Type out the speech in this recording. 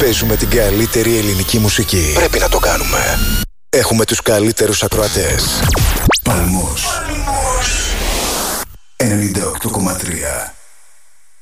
Παίζουμε την καλύτερη ελληνική μουσική. Πρέπει να το κάνουμε. Έχουμε τους καλύτερους ακροατές. Παλμός 98,3.